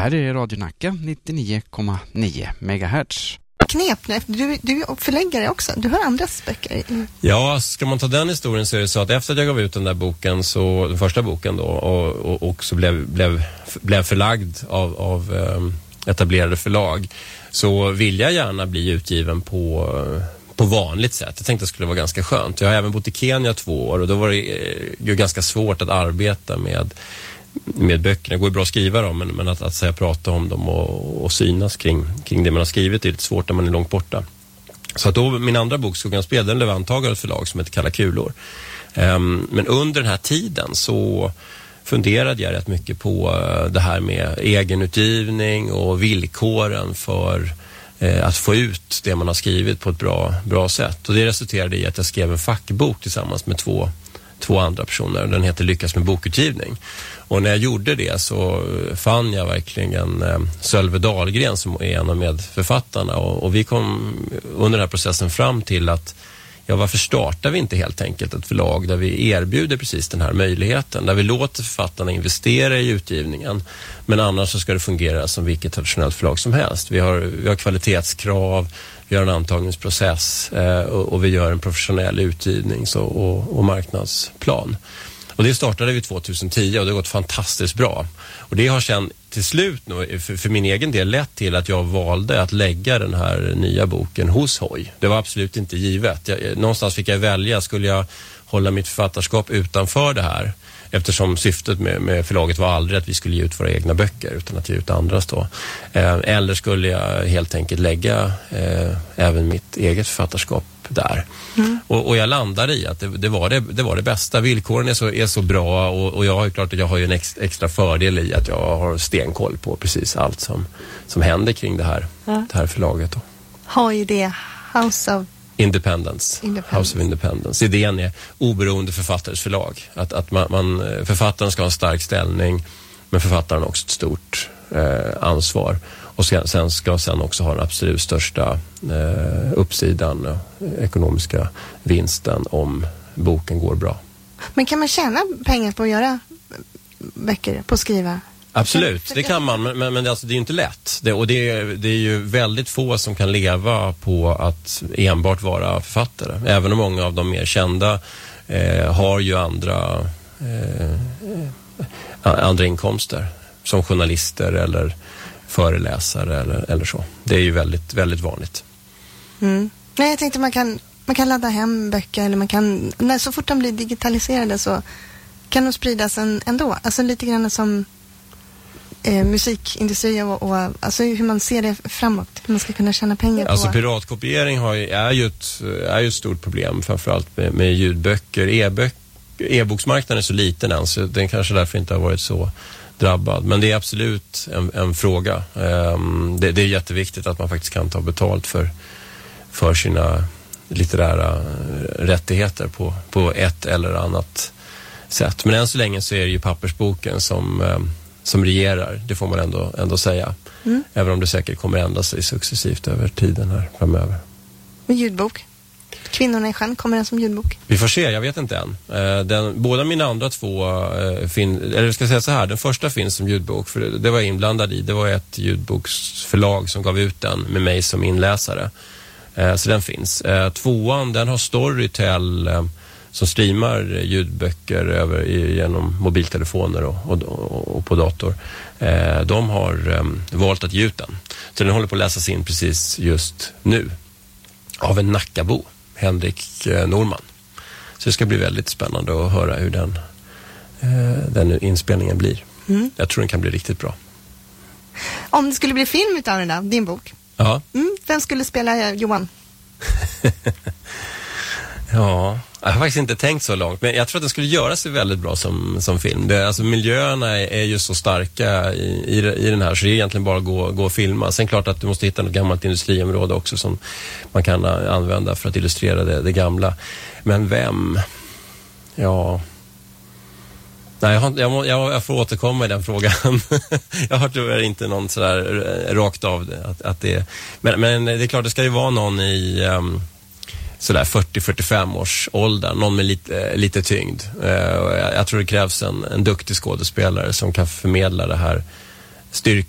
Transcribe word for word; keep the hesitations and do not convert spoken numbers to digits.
här är Radio Nacka nittionio komma nio megahertz. Knep, du, du är förläggare också. Du har andras böcker i... Ja, ska man ta den historien så är det så att efter att jag gav ut den där boken, så, den första boken då, och, och, och så blev, blev, blev förlagd av, av um, etablerade förlag, så vill jag gärna bli utgiven på, på vanligt sätt. Jag tänkte att det skulle vara ganska skönt. Jag har även bott i Kenya två år och då var det ju ganska svårt att arbeta med med böckerna. Det går ju bra att skriva dem, men, men att, att säga, prata om dem och, och synas kring, kring det man har skrivit är lite svårt när man är långt borta. Så att då, min andra bok, Skuggans spel, den leverantagare ett förlag som heter Kalla kulor. Um, men under den här tiden så funderade jag rätt mycket på uh, det här med egenutgivning och villkoren för uh, att få ut det man har skrivit på ett bra, bra sätt. Och det resulterade i att jag skrev en fackbok tillsammans med två två andra personer. Den heter Lyckas med bokutgivning. Och när jag gjorde det så fann jag verkligen eh, Sölve Dahlgren som är en av medförfattarna. Och, och vi kom under den här processen fram till att ja, varför startar vi inte helt enkelt ett förlag där vi erbjuder precis den här möjligheten. Där vi låter författarna investera i utgivningen. Men annars så ska det fungera som vilket traditionellt förlag som helst. Vi har, vi har kvalitetskrav, vi har en antagningsprocess eh, och, och vi gör en professionell utgivning så, och, och marknadsplan. Och det startade vi tjugohundratio och det har gått fantastiskt bra. Och det har sedan till slut nu, för, för min egen del lett till att jag valde att lägga den här nya boken hos Hoj. Det var absolut inte givet. Jag, någonstans fick jag välja, skulle jag hålla mitt författarskap utanför det här? Eftersom syftet med, med förlaget var aldrig att vi skulle ge ut våra egna böcker utan att ge ut andras då. Eh, eller skulle jag helt enkelt lägga eh, även mitt eget författarskap där. Mm. Och, och jag landade i att det, det, var det, det var det bästa. Villkoren är så, är så bra och, och jag har ju klart att jag har ju en ex, extra fördel i att jag har stenkoll på precis allt som, som händer kring det här, ja. det här förlaget. Då. Har ju det House of Independence. Independence. House of Independence. Idén är oberoende författares förlag. Att, att man, man, författaren ska ha en stark ställning, men författaren har också ett stort eh, ansvar. Och sen, sen ska sen också ha den absolut största eh, uppsidan, eh, ekonomiska vinsten om boken går bra. Men kan man tjäna pengar på att göra böcker, på att skriva? Absolut, det kan man, men, men, men alltså, det är ju inte lätt. Det, och det är, det är ju väldigt få som kan leva på att enbart vara författare. Även om många av de mer kända eh, har ju andra, eh, andra inkomster. Som journalister eller föreläsare eller, eller så. Det är ju väldigt, väldigt vanligt. Mm. Nej, jag tänkte man kan, man kan ladda hem böcker eller man kan, när så fort de blir digitaliserade så kan de spridas en, ändå. Alltså lite grann som Eh, musikindustri och, och alltså hur man ser det framåt, hur man ska kunna tjäna pengar på. Alltså piratkopiering har ju, är, ju ett, är ju ett stort problem, framförallt med, med ljudböcker. E-böcker, e-boksmarknaden är så liten än, så den kanske därför inte har varit så drabbad. Men det är absolut en, en fråga. Um, det, det är jätteviktigt att man faktiskt kan ta betalt för, för sina litterära rättigheter på, på ett eller annat sätt. Men än så länge så är det ju pappersboken som um, som regerar, det får man ändå, ändå säga. Mm. Även om det säkert kommer ändra sig successivt över tiden här framöver. Med ljudbok? Kvinnorna i sjön, kommer den som ljudbok? Vi får se, jag vet inte än. Den, båda mina andra två, fin, eller jag ska säga så här, den första finns som ljudbok, för det, det var jag inblandad i. Det var ett ljudboksförlag som gav ut den med mig som inläsare. Så den finns. Tvåan, den har Storytel som streamar ljudböcker över, genom mobiltelefoner och, och, och på dator. Eh, de har eh, valt att ge ut den. Så den håller på att läsas in precis just nu av en Nackabo, Henrik eh, Norman. Så det ska bli väldigt spännande att höra hur den, eh, den inspelningen blir. Mm. Jag tror den kan bli riktigt bra. Om det skulle bli film utav den där, din bok. Ja. Mm, vem skulle spela Johan? Ja, jag har faktiskt inte tänkt så långt, men jag tror att den skulle göra sig väldigt bra som, som film. Det, alltså miljöerna är, är ju så starka i, i, i den här, så det är egentligen bara att gå, gå och filma. Sen klart att du måste hitta något gammalt industriområde också som man kan använda för att illustrera det, det gamla. Men vem? Ja... Nej, jag, har, jag, jag, jag får återkomma i den frågan. Jag har tyvärr inte någon sådär rakt av det. Att, att det men, men det är klart, det ska ju vara någon i... Um, sådär fyrtio till fyrtiofem års ålder, någon med lite, lite tyngd. Uh, jag, jag tror det krävs en, en duktig skådespelare som kan förmedla det här styrkan